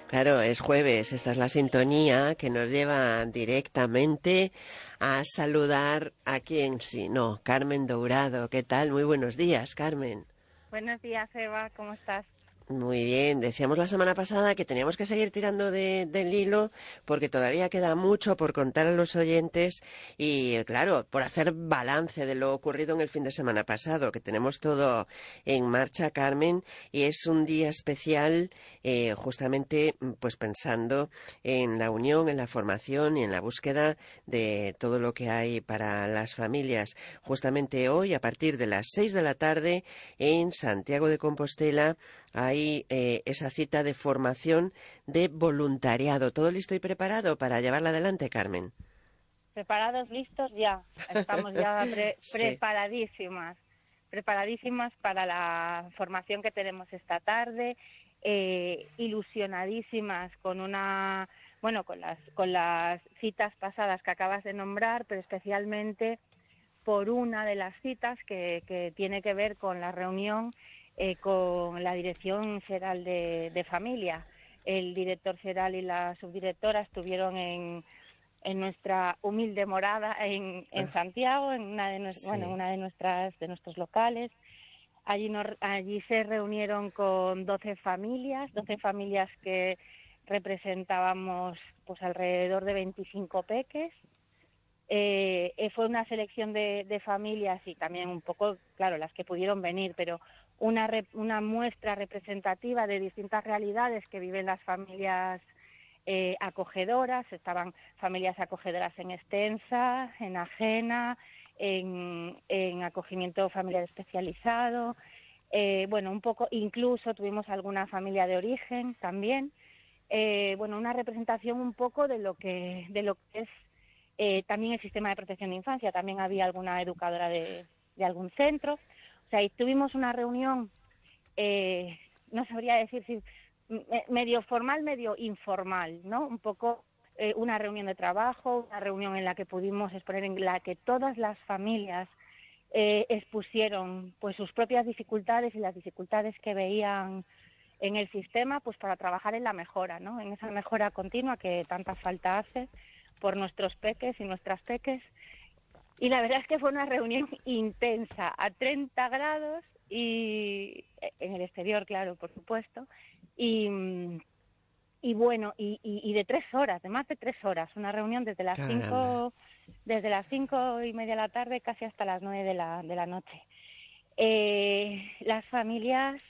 Claro, es jueves, esta es la sintonía que nos lleva directamente a saludar a quien sí, no, Carmen Dourado. ¿Qué tal? Muy buenos días, Carmen. Buenos días, Eva, ¿cómo estás? Muy bien, decíamos la semana pasada que teníamos que seguir tirando del hilo porque todavía queda mucho por contar a los oyentes y, claro, por hacer balance de lo ocurrido en el fin de semana pasado, que tenemos todo en marcha, Carmen, y es un día especial justamente pues pensando en la unión, en la formación y en la búsqueda de todo lo que hay para las familias. Justamente hoy, a partir de las 6 de la tarde, en Santiago de Compostela, hay esa cita de formación de voluntariado. ¿Todo listo y preparado para llevarla adelante, Carmen? ¿Preparados, listos? Ya. Estamos ya Sí. preparadísimas para la formación que tenemos esta tarde, ilusionadísimas con las citas pasadas que acabas de nombrar, pero especialmente por una de las citas que tiene que ver con la reunión con la Dirección General de Familia. El director general y la subdirectora estuvieron en nuestra humilde morada en Santiago, en una de Sí. de nuestros locales. Allí se reunieron con 12 familias que representábamos pues alrededor de 25 peques. Fue una selección de familias y también un poco, claro, las que pudieron venir, pero una muestra representativa de distintas realidades que viven las familias acogedoras. Estaban familias acogedoras en extensa, en ajena, en acogimiento familiar especializado. Un poco, incluso tuvimos alguna familia de origen también. Una representación un poco de lo que es también el sistema de protección de infancia. También había alguna educadora de algún centro. O sea, y tuvimos una reunión, no sabría decir si medio formal, medio informal, ¿no? Un poco una reunión de trabajo, una reunión en la que pudimos exponer, en la que todas las familias expusieron pues sus propias dificultades y las dificultades que veían en el sistema, pues para trabajar en la mejora, ¿no? En esa mejora continua que tanta falta hace por nuestros peques y nuestras peques. Y la verdad es que fue una reunión intensa, a 30 grados, y en el exterior, claro, por supuesto, y, y de 3 horas, de más de 3 horas, una reunión Caramba. desde las 5:30 de la tarde casi hasta las 9 de la noche. Las familias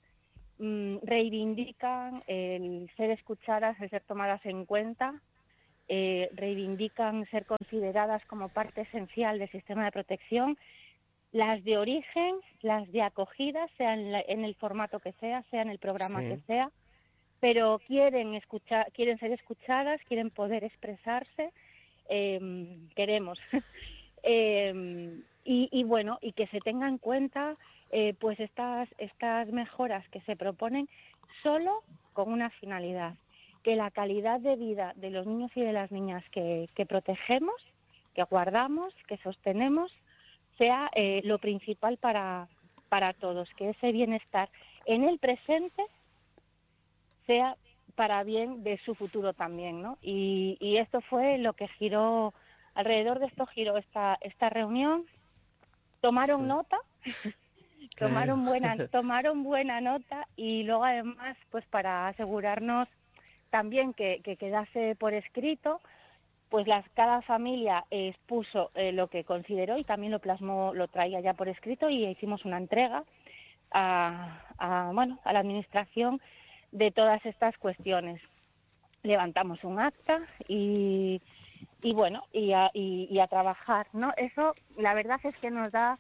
reivindican el ser escuchadas, el ser tomadas en cuenta, reivindican ser consideradas como parte esencial del sistema de protección, las de origen, las de acogida, sea en el formato que sea en el programa que Sí. sea, pero quieren ser escuchadas, quieren poder expresarse, queremos. Y que se tenga en cuenta pues estas mejoras que se proponen solo con una finalidad: que la calidad de vida de los niños y de las niñas que protegemos, que guardamos, que sostenemos, sea lo principal para todos, que ese bienestar en el presente sea para bien de su futuro también, ¿no? Y esto fue lo que giró, alrededor de esto giró esta reunión. Tomaron nota, Claro. tomaron buena nota, y luego además, pues para asegurarnos también que quedase por escrito, pues cada familia expuso lo que consideró y también lo plasmó, lo traía ya por escrito, y hicimos una entrega a la administración de todas estas cuestiones. Levantamos un acta y a trabajar, ¿no? Eso, la verdad es que nos da